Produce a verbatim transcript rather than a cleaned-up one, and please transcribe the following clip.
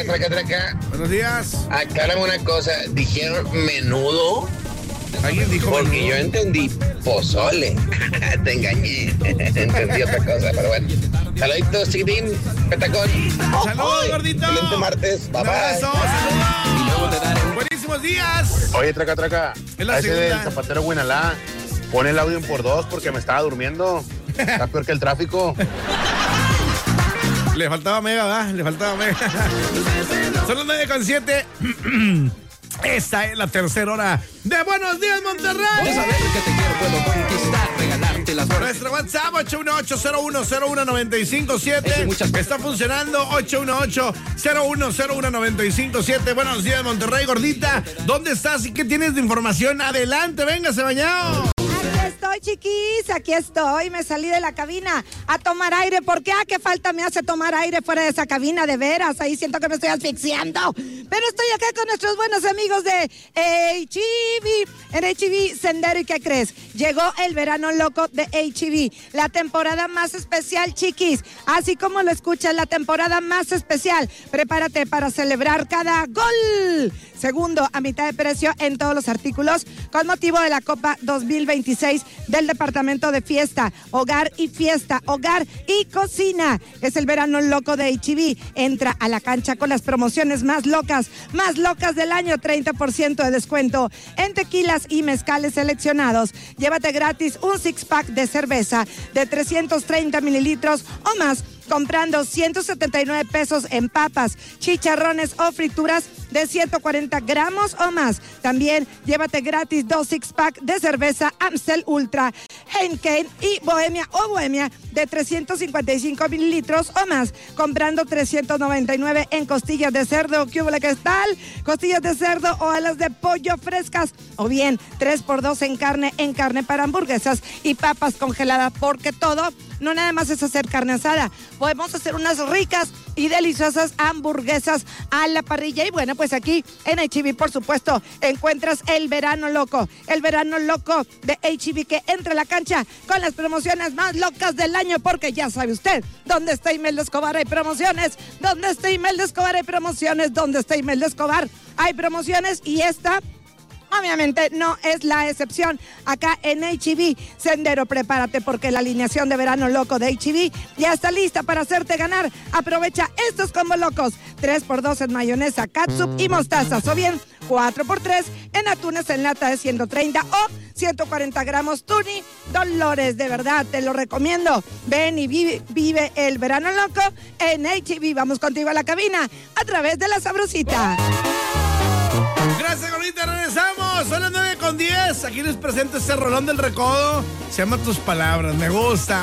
traca, traca. Buenos días. Aclárame una cosa, ¿dijeron menudo? ¿Alguien dijo Porque menudo? yo entendí pozole. Te engañé. Entendí otra cosa, pero bueno. Saluditos, chiquitín, petacón. Saludos, gordito. Excelente martes, bye Un abrazo, bye. saludos. Buenísimos días. Oye, traca, traca. Es la A ese segunda. del zapatero Guinalá, pon el audio en por dos porque me estaba durmiendo. Está peor que el tráfico. Le faltaba mega, ¿verdad? Le faltaba mega. Son las nueve con siete. Esta es la tercera hora de Buenos Días, Monterrey. De saber que te quiero puedo conquistar, regalarte las horas. Nuestro WhatsApp ocho uno ocho, cero uno cero uno, nueve cinco siete. Está funcionando ocho uno ocho, cero uno cero uno, nueve cinco siete. Buenos días, Monterrey, gordita. ¿Dónde estás y qué tienes de información? Adelante, véngase, bañado. Aquí estoy, chiquis, aquí estoy. Me salí de la cabina a tomar aire. ¿Por qué? ¿A qué falta me hace tomar aire fuera de esa cabina? De veras, ahí siento que me estoy asfixiando. Pero estoy acá con nuestros buenos amigos de H E B. En H E B Sendero, ¿y qué crees? Llegó el verano loco de H E B, la temporada más especial, chiquis. Así como lo escuchas, la temporada más especial. Prepárate para celebrar cada gol. Segundo, a mitad de precio en todos los artículos con motivo de la Copa dos mil veintiséis del Departamento de Fiesta, Hogar y Fiesta, Hogar y Cocina. Es el verano loco de H E B. Entra a la cancha con las promociones más locas, más locas del año, treinta por ciento de descuento en tequilas y mezcales seleccionados. Llévate gratis un six pack de cerveza de trescientos treinta mililitros o más comprando ciento setenta y nueve pesos en papas, chicharrones o frituras de ciento cuarenta gramos o más. También llévate gratis dos six pack de cerveza Amstel Ultra, Heineken y Bohemia o Bohemia de trescientos cincuenta y cinco mililitros o más, comprando trescientos noventa y nueve en costillas de cerdo. ¿Qué hubo, qué tal? Costillas de cerdo o alas de pollo frescas, o bien tres por dos en carne, en carne para hamburguesas y papas congeladas, porque todo no nada más es hacer carne asada. Podemos hacer unas ricas y deliciosas hamburguesas a la parrilla. Y bueno, pues aquí en H E B, por supuesto, encuentras el verano loco. El verano loco de H E B, que entra a la cancha con las promociones más locas del año, porque ya sabe usted, ¿dónde está Imelda Escobar? Hay promociones. ¿Dónde está Imelda Escobar? Hay promociones. ¿Dónde está Imelda Escobar? Hay promociones. Y esta, obviamente, no es la excepción. Acá en H E B Sendero, prepárate porque la alineación de verano loco de H E B ya está lista para hacerte ganar. Aprovecha estos combos locos. tres por dos en mayonesa, catsup y mostazas. O bien cuatro por tres en atunes en lata de ciento treinta o ciento cuarenta gramos. Tuni Dolores, de verdad, te lo recomiendo. Ven y vive, vive el verano loco en H E B. Vamos contigo a la cabina a través de La Sabrosita. Gracias, gordita, regresamos. Son las nueve con diez. Aquí les presento este rolón del recodo. Se llama Tus Palabras. Me gusta.